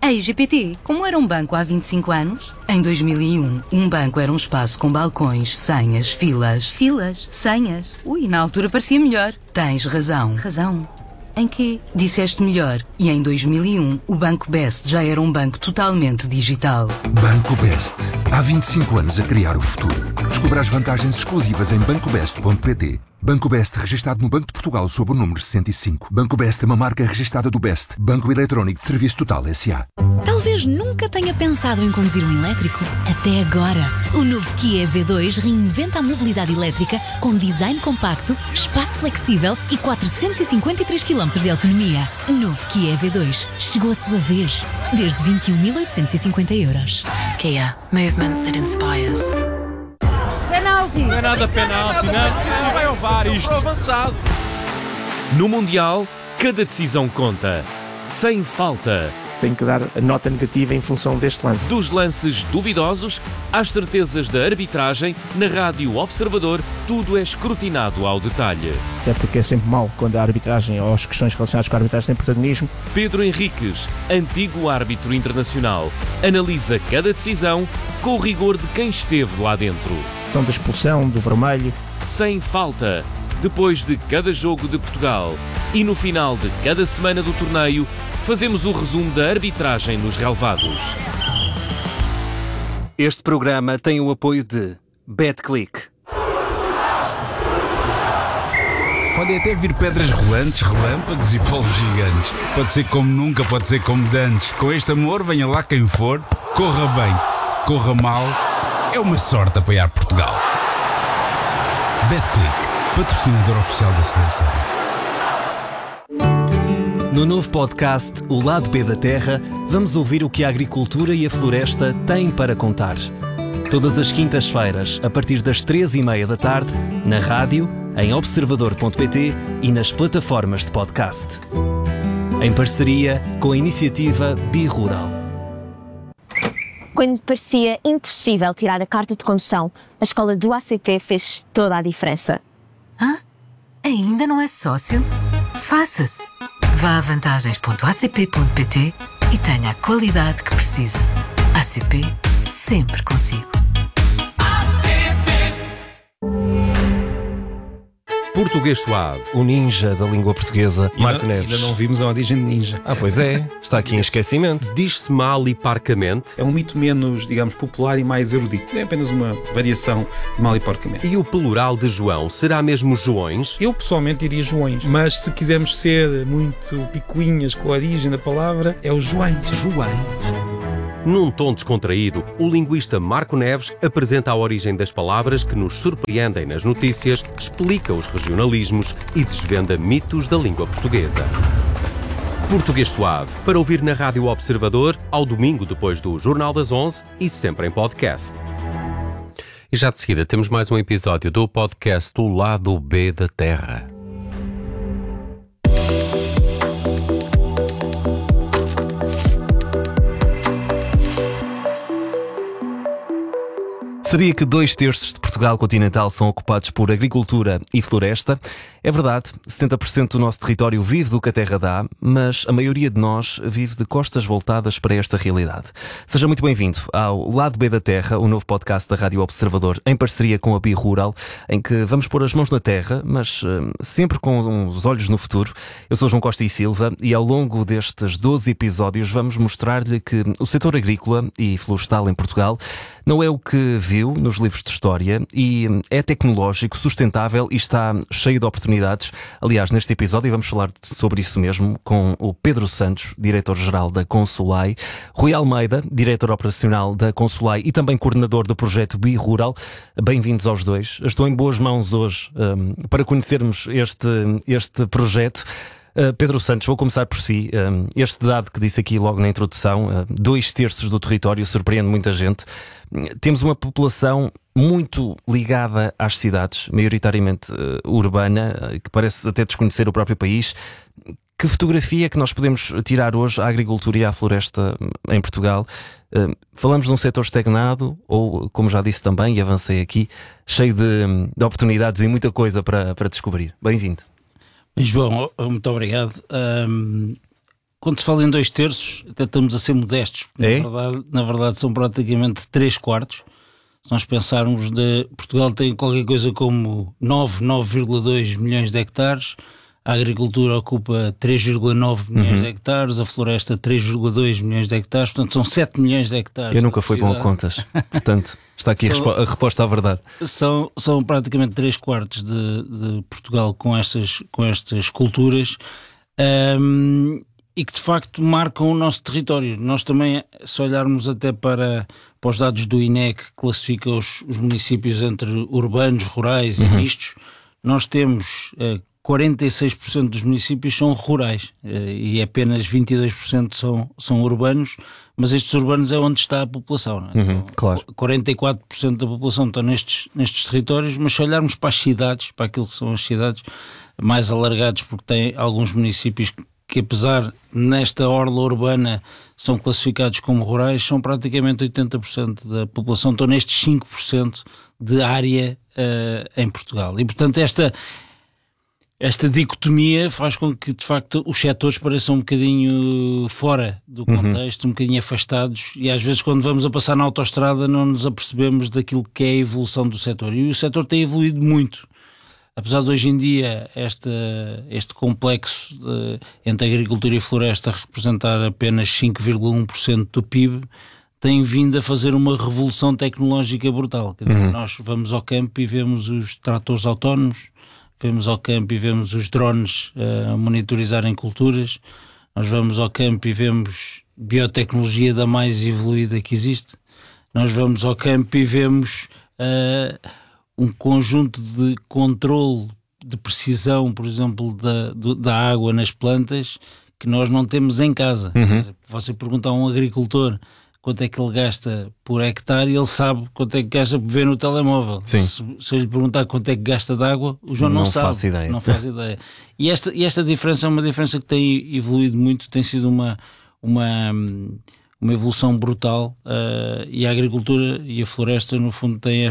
Ei, GPT, como era um banco há 25 anos? Em 2001, um banco era um espaço com balcões, senhas, filas. Filas? Senhas? Ui, na altura parecia melhor. Tens razão. Razão? Em quê? Disseste melhor. E em 2001, o Banco Best já era um banco totalmente digital. Banco Best. Há 25 anos a criar o futuro. Descubra as vantagens exclusivas em bancobest.pt. Banco Best, registado no Banco de Portugal sob o número 65. Banco Best é uma marca registada do Best, Banco Eletrónico de Serviço Total S.A. Talvez nunca tenha pensado em conduzir um elétrico. Até agora. O novo Kia EV2 reinventa a mobilidade elétrica com design compacto, espaço flexível e 453 km de autonomia. Novo Kia EV2. Chegou a sua vez. Desde 21.850 euros. Kia. Movement that inspires. Penalti! Não é nada penalti, não vai ao VAR isto. Avançado. No Mundial, cada decisão conta. Sem falta. Tenho que dar a nota negativa em função deste lance. Dos lances duvidosos às certezas da arbitragem, na Rádio Observador, tudo é escrutinado ao detalhe. Até porque é sempre mau quando a arbitragem ou as questões relacionadas com a arbitragem têm protagonismo. Pedro Henriques, antigo árbitro internacional, analisa cada decisão com o rigor de quem esteve lá dentro. Questão da expulsão, do vermelho. Sem falta. Depois de cada jogo de Portugal e no final de cada semana do torneio, fazemos o resumo da arbitragem nos relevados. Este programa tem o apoio de BetClick. Podem até vir pedras rolantes, relâmpagos e polvos gigantes. Pode ser como nunca, pode ser como dantes. Com este amor, venha lá quem for, corra bem, corra mal. É uma sorte apoiar Portugal. BetClick, patrocinador oficial da seleção. No novo podcast O Lado B da Terra, vamos ouvir o que a agricultura e a floresta têm para contar. Todas as quintas-feiras, a partir das 3h30 da tarde, na rádio, em observador.pt e nas plataformas de podcast. Em parceria com a iniciativa Birural. Quando parecia impossível tirar a carta de condução, a escola do ACP fez toda a diferença. Hã? Ainda não é sócio? Faça-se! Vá a vantagens.acp.pt e tenha a qualidade que precisa. ACP, sempre consigo. Português Suave. O ninja da língua portuguesa, Marco Neves. Ainda não vimos a origem de ninja. Pois é. Está aqui em esquecimento. Diz-se mal e parcamente. É um mito menos, digamos, popular e mais erudito. É apenas uma variação de mal e porcamente. E o plural de João será mesmo Joões? Eu pessoalmente diria Joões, mas se quisermos ser muito picuinhas com a origem da palavra, é o Joões. Joões. Num tom descontraído, o linguista Marco Neves apresenta a origem das palavras que nos surpreendem nas notícias, explica os regionalismos e desvenda mitos da língua portuguesa. Português Suave, para ouvir na Rádio Observador, ao domingo depois do Jornal das 11 e sempre em podcast. E já de seguida temos mais um episódio do podcast O Lado B da Terra. Sabia que 2/3 de Portugal continental são ocupados por agricultura e floresta? É verdade, 70% do nosso território vive do que a terra dá, mas a maioria de nós vive de costas voltadas para esta realidade. Seja muito bem-vindo ao Lado B da Terra, o novo podcast da Rádio Observador, em parceria com a Birural, em que vamos pôr as mãos na terra, mas sempre com os olhos no futuro. Eu sou João Costa e Silva e ao longo destes 12 episódios vamos mostrar-lhe que o setor agrícola e florestal em Portugal não é o que viu nos livros de história e é tecnológico, sustentável e está cheio de oportunidades. Aliás, neste episódio vamos falar sobre isso mesmo com o Pedro Santos, diretor-geral da Consulai, Rui Almeida, diretor operacional da Consulai e também coordenador do projeto Birural. Bem-vindos aos dois. Estou em boas mãos hoje para conhecermos este projeto. Pedro Santos, vou começar por si. Este dado que disse aqui logo na introdução, 2/3 do território, surpreende muita gente. Temos uma população muito ligada às cidades, maioritariamente urbana, que parece até desconhecer o próprio país. Que fotografia é que nós podemos tirar hoje à agricultura e à floresta em Portugal? Falamos de um setor estagnado ou, como já disse também e avancei aqui, cheio de oportunidades e muita coisa para descobrir. Bem-vindo. João, muito obrigado. quando se fala em 2/3, até estamos a ser modestos. Na verdade são praticamente 3/4. Se nós pensarmos, Portugal tem qualquer coisa como 9,2 milhões de hectares, a agricultura ocupa 3,9 milhões de hectares, a floresta 3,2 milhões de hectares, portanto são 7 milhões de hectares. Eu nunca fui bom a contas, portanto está aqui a resposta à verdade. São praticamente 3/4 de Portugal com estas culturas, e que de facto marcam o nosso território. Nós também, se olharmos até para os dados do INE, que classifica os municípios entre urbanos, rurais e mistos, nós temos 46% dos municípios são rurais e apenas 22% são urbanos, mas estes urbanos é onde está a população. Não é? Claro. 44% da população estão nestes territórios, mas se olharmos para as cidades, para aquilo que são as cidades mais alargadas, porque tem alguns municípios que apesar nesta orla urbana são classificados como rurais, são praticamente 80% da população, estão nestes 5% de área em Portugal. E portanto esta dicotomia faz com que de facto os setores pareçam um bocadinho fora do contexto, um bocadinho afastados, e às vezes quando vamos a passar na autoestrada não nos apercebemos daquilo que é a evolução do setor. E o setor tem evoluído muito. Apesar de hoje em dia este complexo entre agricultura e floresta representar apenas 5,1% do PIB, tem vindo a fazer uma revolução tecnológica brutal. Quer dizer, nós vamos ao campo e vemos os tratores autónomos, vamos ao campo e vemos os drones a monitorizarem culturas, nós vamos ao campo e vemos biotecnologia da mais evoluída que existe, nós vamos ao campo e vemos um conjunto de controle de precisão, por exemplo, da água nas plantas, que nós não temos em casa. Você pergunta a um agricultor quanto é que ele gasta por hectare, ele sabe quanto é que gasta por ver no telemóvel. Se eu lhe perguntar quanto é que gasta de água, o João não sabe. Não faz ideia. E esta diferença é uma diferença que tem evoluído muito, tem sido uma evolução brutal, e a agricultura e a floresta, no fundo, têm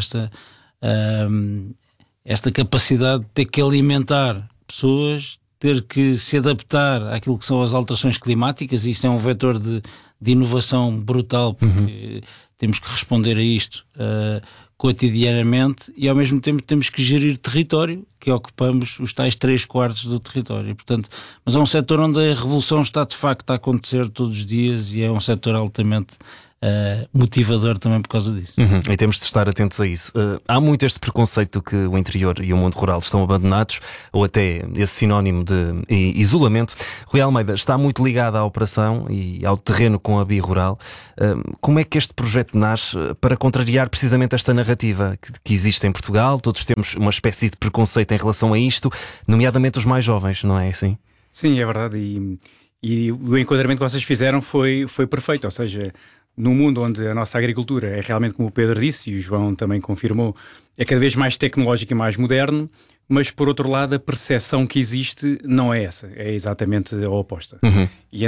esta capacidade de ter que alimentar pessoas, ter que se adaptar àquilo que são as alterações climáticas, e isto é um vetor de inovação brutal, porque temos que responder a isto cotidianamente, e ao mesmo tempo temos que gerir território, que ocupamos os tais 3/4 do território. Portanto, mas é um setor onde a revolução está de facto a acontecer todos os dias, e é um setor altamente motivador também por causa disso. E temos de estar atentos a isso. Há muito este preconceito que o interior e o mundo rural estão abandonados, ou até esse sinónimo de isolamento. Rui Almeida está muito ligado à operação e ao terreno com a Bi-Rural. Como é que este projeto nasce para contrariar precisamente esta narrativa que existe em Portugal? Todos temos uma espécie de preconceito em relação a isto, nomeadamente os mais jovens, não é assim? Sim, é verdade. E o enquadramento que vocês fizeram foi perfeito, ou seja, num mundo onde a nossa agricultura é realmente, como o Pedro disse e o João também confirmou, é cada vez mais tecnológico e mais moderno, mas por outro lado a percepção que existe não é essa, é exatamente a oposta. E